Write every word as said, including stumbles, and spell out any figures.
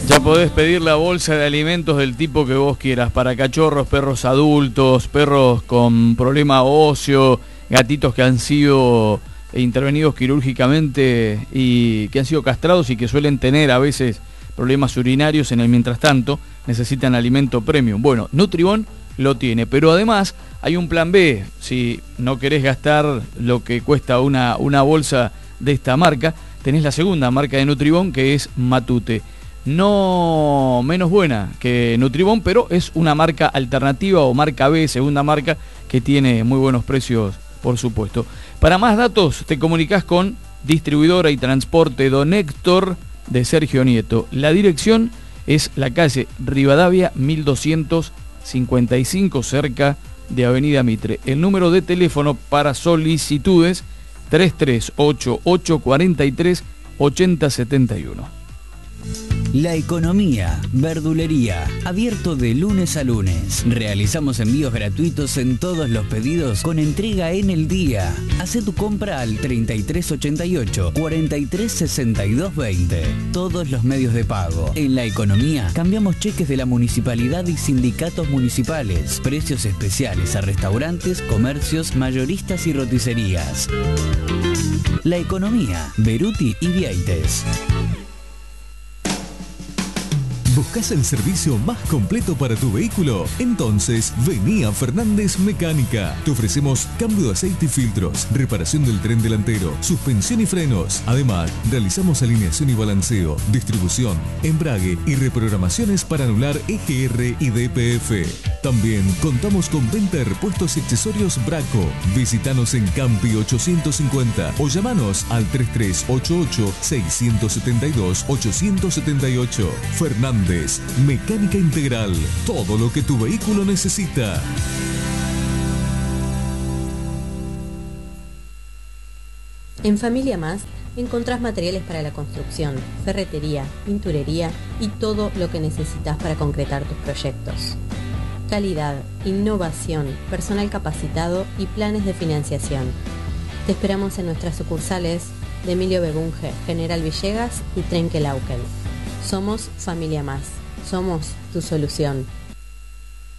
Ya podés pedir la bolsa de alimentos del tipo que vos quieras, para cachorros, perros adultos, perros con problema óseo, gatitos que han sido intervenidos quirúrgicamente y que han sido castrados y que suelen tener a veces problemas urinarios en el mientras tanto, necesitan alimento premium. Bueno, Nutribón lo tiene, pero además hay un plan B. Si no querés gastar lo que cuesta una, una bolsa de esta marca, tenés la segunda marca de Nutribón, que es Matute. No menos buena que Nutribón, pero es una marca alternativa o marca B, segunda marca, que tiene muy buenos precios, por supuesto. Para más datos te comunicás con Distribuidora y Transporte Don Héctor de Sergio Nieto. La dirección es la calle Rivadavia mil doscientos cincuenta y cinco, cerca de Avenida Mitre. El número de teléfono para solicitudes tres tres ocho ocho cuatro tres ocho cero siete uno. La Economía, verdulería, abierto de lunes a lunes. Realizamos envíos gratuitos en todos los pedidos con entrega en el día. Hacé tu compra al treinta y tres ochenta y ocho, cuarenta y tres sesenta y dos veinte. Todos los medios de pago. En La Economía cambiamos cheques de la municipalidad y sindicatos municipales. Precios especiales a restaurantes, comercios, mayoristas y roticerías. La Economía, Beruti y Vieites. ¿Buscas el servicio más completo para tu vehículo? Entonces, vení a Fernández Mecánica. Te ofrecemos cambio de aceite y filtros, reparación del tren delantero, suspensión y frenos. Además, realizamos alineación y balanceo, distribución, embrague y reprogramaciones para anular E G R y D P F. También contamos con venta de repuestos y accesorios Braco. Visítanos en Campi ochocientos cincuenta o llamanos al tres tres ocho ocho, seis siete dos, ocho siete ocho. Fernández Mecánica Integral, todo lo que tu vehículo necesita. En Familia Más encontrás materiales para la construcción, ferretería, pinturería y todo lo que necesitas para concretar tus proyectos. Calidad, innovación, personal capacitado y planes de financiación. Te esperamos en nuestras sucursales de Emilio Begunge, General Villegas y Trenquelauquen. Somos Familia Más. Somos tu solución.